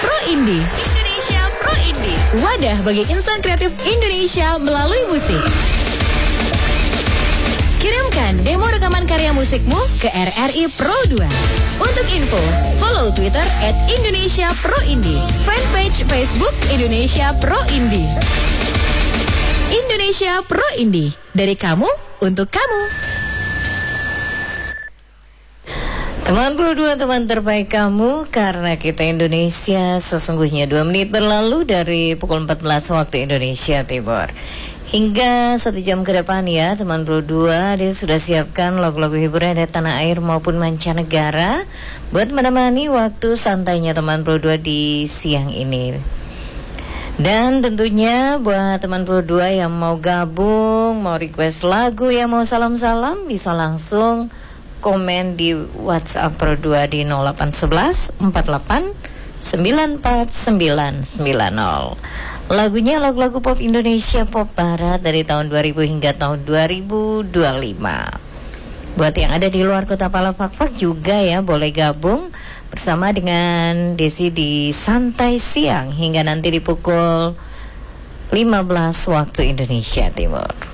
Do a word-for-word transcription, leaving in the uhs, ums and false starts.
Pro Indie. Indonesia Pro Indie. Wadah bagi insan kreatif Indonesia melalui musik. Kirimkan demo rekaman karya musikmu ke R R I Pro dua. Untuk info, follow Twitter at Indonesia Pro Indie. Fanpage Facebook Indonesia Pro Indie. Indonesia Pro Indie. Dari kamu, untuk kamu. Teman Pro dua, teman terbaik kamu, karena kita Indonesia. Sesungguhnya dua menit berlalu dari pukul empat belas waktu Indonesia Timur. Hingga satu jam ke depan ya teman Pro dua, dia sudah siapkan lagu-lagu hiburan dari tanah air maupun mancanegara buat menemani waktu santainya teman Pro dua di siang ini. Dan tentunya buat teman Pro dua yang mau gabung, mau request lagu, yang mau salam-salam, bisa langsung komen di WhatsApp Pro dua di nol delapan satu satu empat delapan sembilan empat sembilan sembilan nol. Lagunya lagu-lagu pop Indonesia, pop barat dari tahun dua ribu hingga tahun dua ribu dua puluh lima. Buat yang ada di luar kota Palafakfak juga ya, boleh gabung bersama dengan Desi di Santai Siang hingga nanti di pukul lima belas waktu Indonesia Timur.